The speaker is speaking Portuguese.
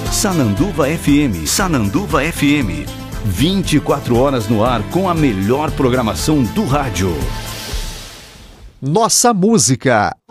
Sananduva FM. Sananduva FM. 24 horas no ar com a melhor programação do rádio. Nossa música,